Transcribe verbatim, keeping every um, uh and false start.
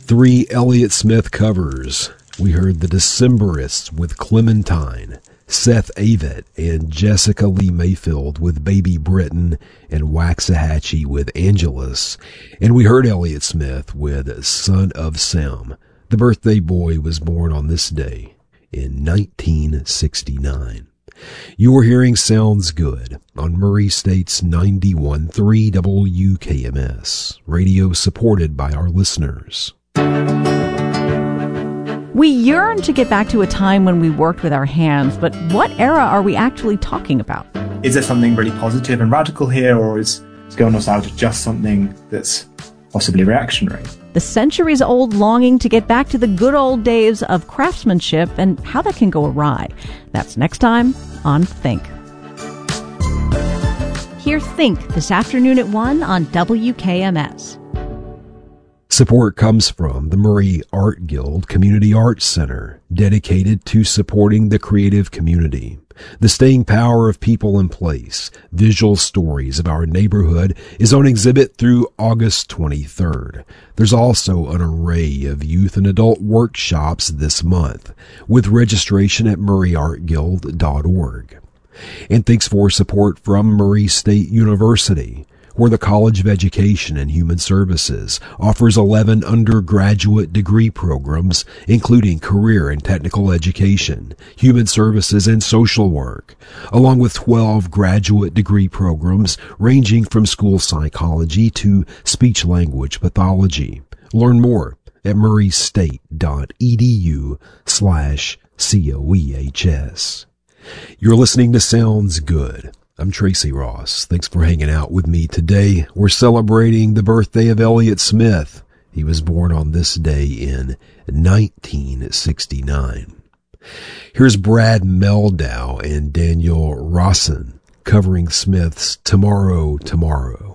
Three Elliott Smith covers. We heard The Decemberists with Clementine, Seth Avett and Jessica Lee Mayfield with Baby Britain, and Waxahachie with Angelus. And we heard Elliott Smith with Son of Sam. The birthday boy was born on this day in nineteen sixty-nine. You are hearing Sounds Good on Murray State's ninety-one point three W K M S, radio supported by our listeners. We yearn to get back to a time when we worked with our hands, but what era are we actually talking about? Is there something really positive and radical here, or is Girl Nostalgia just something that's possibly reactionary? The centuries-old longing to get back to the good old days of craftsmanship and how that can go awry. That's next time on Think. Hear Think this afternoon at one on W K M S. Support comes from the Murray Art Guild Community Arts Center, dedicated to supporting the creative community. The Staying Power of People in Place, Visual Stories of Our Neighborhood, is on exhibit through August twenty-third. There's also an array of youth and adult workshops this month, with registration at murray art guild dot org. And thanks for support from Murray State University, where the College of Education and Human Services offers eleven undergraduate degree programs, including career and technical education, human services, and social work, along with twelve graduate degree programs ranging from school psychology to speech-language pathology. Learn more at murraystate.edu slash COEHS. You're listening to Sounds Good. I'm Tracy Ross. Thanks for hanging out with me today. We're celebrating the birthday of Elliott Smith. He was born on this day in nineteen sixty-nine. Here's Brad Meldau and Daniel Rawson covering Smith's Tomorrow, Tomorrow.